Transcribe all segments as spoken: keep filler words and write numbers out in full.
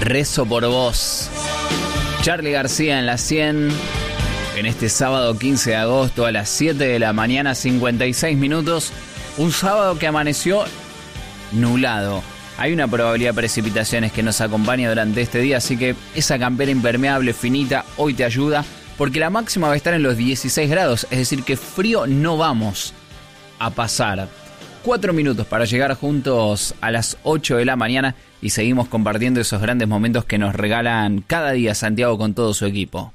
Rezo por vos. Charly García en la cien, en este sábado quince de agosto a las siete de la mañana, cincuenta y seis minutos. Un sábado que amaneció nublado. Hay una probabilidad de precipitaciones que nos acompaña durante este día, así que esa campera impermeable finita hoy te ayuda, porque la máxima va a estar en los dieciséis grados, es decir que frío no vamos a pasar. Cuatro minutos para llegar juntos a las ocho de la mañana y seguimos compartiendo esos grandes momentos que nos regalan cada día Santiago con todo su equipo.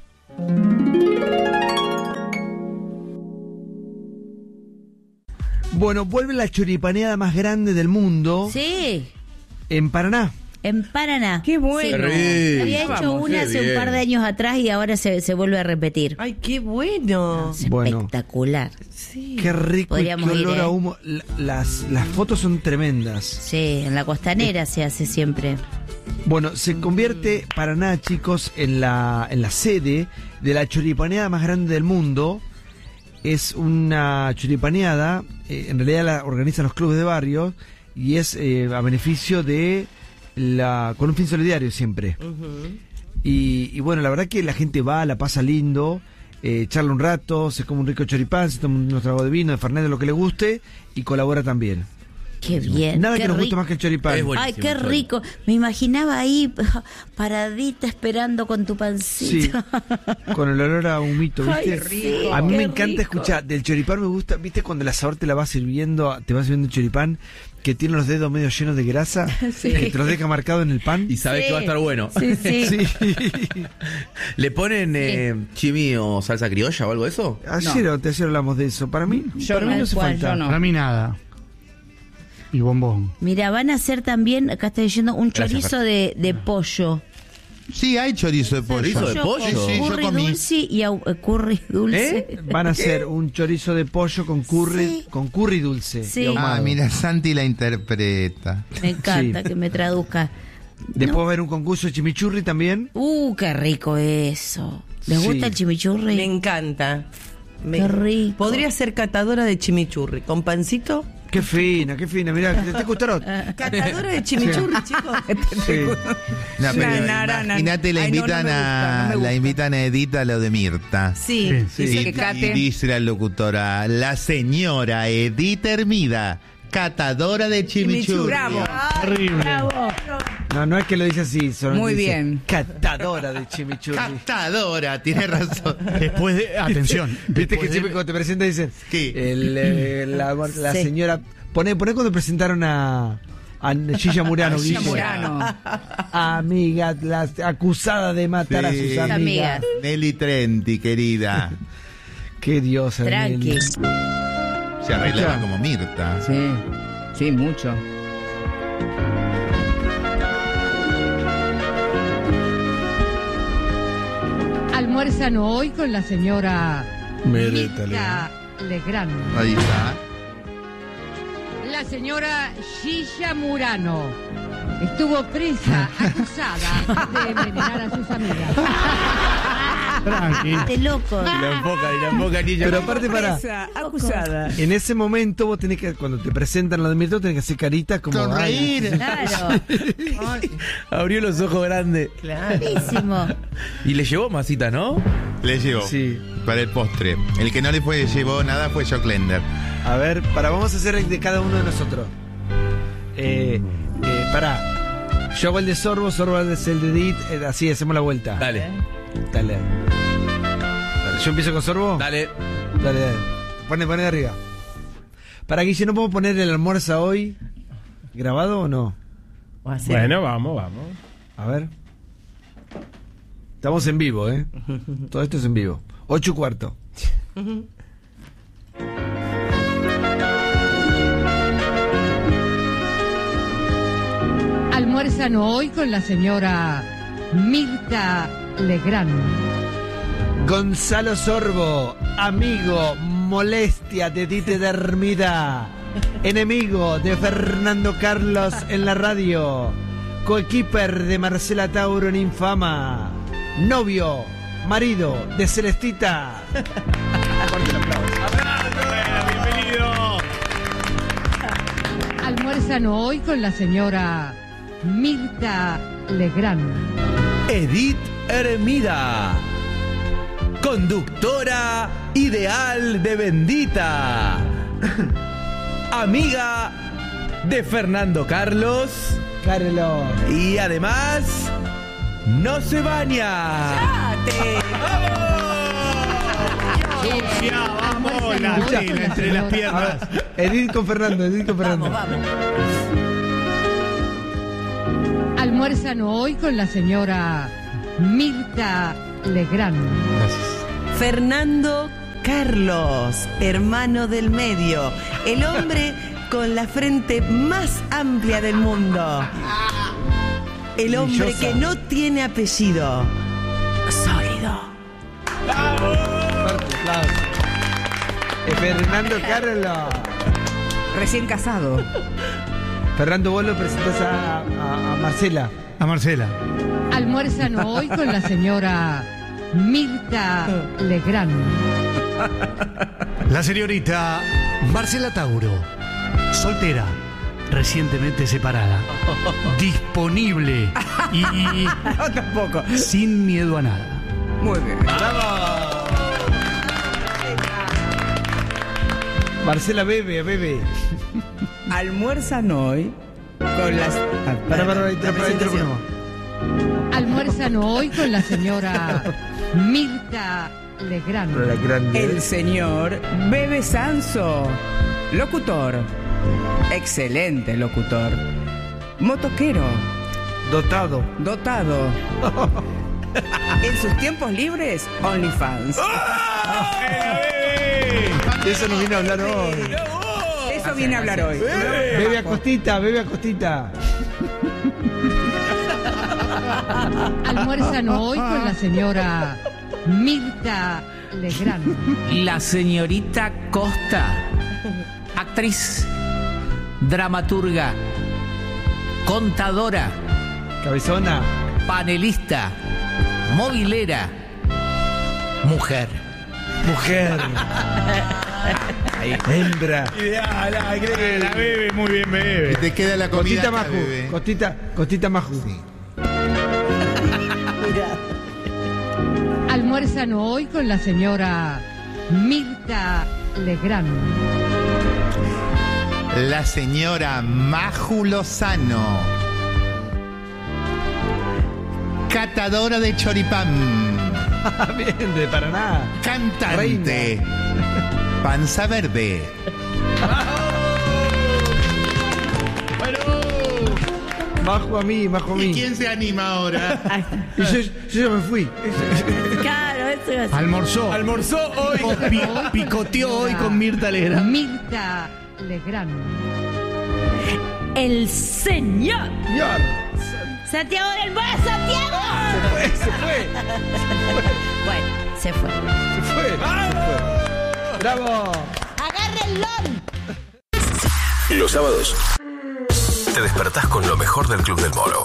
Bueno, vuelve la choripaneada más grande del mundo. Sí. En Paraná. En Paraná. ¡Qué bueno! Sí. Había hecho Vamos, una hace bien. un par de años atrás y ahora se, se vuelve a repetir. ¡Ay, qué bueno! Es Bueno. espectacular. Sí. Qué rico y qué Podríamos ir, olor ¿eh? a humo. La- Las, las fotos son tremendas. Sí, en la costanera se hace siempre. Bueno, se convierte Paraná, chicos, en la, en la sede de la choripaneada más grande del mundo. Es una choripaneada, eh, en realidad la organizan los clubes de barrio y es eh, a beneficio de la, con un fin solidario siempre. Ujú. Y, y bueno, la verdad que la gente va, la pasa lindo, eh, charla un rato, se come un rico choripán, se toma unos tragos de vino, de fernet, de lo que le guste y colabora también. Qué bien. Nada qué que nos guste rico. más que el choripán. Es bueno. Ay, Buenísimo, qué Chori. rico. Me imaginaba ahí paradita esperando con tu Sí, pancito. con el olor a humito, ¿viste? Ay, rico, a mí qué me encanta rico. escuchar, del choripán me gusta, ¿viste? Cuando el asador te la va sirviendo, te va sirviendo el choripán, que tiene los dedos medio llenos de grasa, Sí. que te los deja marcado en el pan. Y sabes Sí. que va a estar bueno. Sí, sí. Sí. ¿Le ponen eh, chimi o salsa criolla o algo de eso? Ayer o ayer hablamos de eso. Para mí, Yo para mí no. no hace Tal cual, falta. yo no. Para mí nada. Y bombón. Mira, van a hacer también, acá está diciendo, un Gracias, chorizo de, de pollo. Sí, hay chorizo de pollo. ¿Chorizo de pollo? Con Sí, yo curry comí. dulce y au- eh, curry dulce. ¿Eh? Van a hacer un chorizo de pollo con curry, Sí. con curry dulce. Sí. y ahumado. Ah, mira, Santi la interpreta. Me encanta Sí. que me traduzca. Después va a haber un concurso de chimichurri también. Uh, qué rico eso. ¿Les Sí. gusta el chimichurri? Me encanta. Me- Qué rico. Podría ser catadora de chimichurri. ¿Con pancito? Qué fina, qué fina. Mirá, ¿te, te gustaron? Catadora de chimichurri, chicos. Sí. No, pero Na, na, na, na. imagínate, la Ay, no, no invitan me gusta, a no me gusta. la invitan a Edith a lo de Mirta. Sí, Sí, dice y, que y cate. dice la locutora, la señora Edith Hermida, catadora de chimichurri. Bravo. Horrible. No, no es que lo dice así. Solo Muy dice bien. Catadora de chimichurri. Catadora, tiene razón. Después de. Atención. Viste que después de- siempre cuando te presentan dicen ¿Qué? el, eh, la, la Sí. señora. Poné, poné cuando presentaron a, a Gilla Murano. Gilla Guille. Murano. Amiga, la acusada de matar a Sí. sus amigas. Amigas. Nelly Trenti, querida. Qué diosa. Tranqui. Nelly. Se arreglaba como Mirta. Sí, sí, mucho. Almuerzan hoy con la señora Méretale. Mirta Legrand. Ahí está. La señora Gilla Murano estuvo presa, acusada de envenenar a sus amigas. Tranqui. De loco. Y la enfoca, y la enfoca niña. Pero aparte, para. Presa, acusada. En ese momento vos tenés que, cuando te presentan lo de Mirta, tenés que hacer caritas como. Sonreír. Claro. Abrió los ojos grandes. Claro. Buenísimo. Y le llevó masita, ¿no? Le llevó. Sí. Para el postre. El que no le fue, llevó nada fue Jock Lender. A ver, para, vamos a hacer de cada uno de nosotros. Eh, eh, pará. Yo hago el de Sorbo, Sorbo hago el de Edith, eh, así hacemos la vuelta. Dale, Dale. Dale. Yo empiezo con Sorbo. dale. Dale, dale. Pone, pone de arriba. Para Guille, ¿no podemos poner el almuerzo hoy grabado o no? O hacer- Bueno, vamos, vamos. A ver. Estamos en vivo, ¿eh? Todo esto es en vivo. Ocho y cuarto. Almuerzan hoy con la señora Mirta Legrand. Gonzalo Sorbo, amigo, molestia de Tite de Hermida, enemigo de Fernando Carlos en la radio, coequiper de Marcela Tauro en Infama, novio, marido de Celestita. Fuerte el aplauso. Bienvenido. Almuerzan hoy con la señora Mirta Legrand. Edith Hermida, conductora ideal de Bendita, amiga de Fernando Carlos, Carlos. y además no se baña. Sucia, vamos, la tela entre las A piernas. ver, Edith con Fernando, Edith con Fernando. Vamos, vamos. Almuerzan hoy con la señora Mirta Legrand. Fernando Carlos, hermano del medio, el hombre con la frente más amplia del mundo, el hombre Brillosa. que no tiene apellido, sólido. Fuerte aplauso. Eh, Fernando Carlos. Recién casado. Fernando, vos lo presentás a, a- a Marcela. A Marcela. Almuerzan hoy con la señora Mirta Legrand. La señorita Marcela Tauro, soltera, recientemente separada, disponible y No, tampoco. sin miedo a nada. Muy bien. Marcela bebe, bebe. Almuerzan hoy con las. Ah, Para, para, ahí te- la ahí te lo presentación. ponemos. Almuerzan hoy con la señora Mirta Legrand. La grande. El señor Bebe Sanso, locutor, excelente locutor, motoquero, Dotado. dotado. En sus tiempos libres, OnlyFans. De eso nos viene a hablar hoy. De eso viene a hablar hoy. Bebe a costita, bebe a costita. Almuerzan hoy con la señora Mirta Legrand. La señorita Costa, actriz, dramaturga, contadora, Cabezona. panelista, movilera, mujer. Mujer. Hembra. La bebe, muy bien bebe. Y te queda la comida Costita acá, Maju. bebé. Costita, costita Maju. Almuerzan hoy con la señora Mirta Legrand. La señora Maju Lozano, catadora de choripán, Bien, de Paraná. cantante, panza verde. Maju a mí, Maju a mí. ¿Y quién se anima ahora? Y yo, yo ya me fui. Claro, eso es. Almorzó. Almorzó hoy. O pi- picoteó hoy con Mirta Legrand. Mirta Legrand. El señor Señor. Santiago del Moro, Santiago. Se fue. Bueno, se fue. Se fue. Se fue. ¡Bravo! Agárrenlo. Los sábados te despertás con lo mejor del Club del Moro.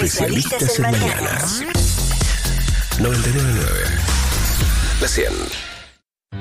Especialistas en mañanas. noventa y nueve punto nueve. La cien.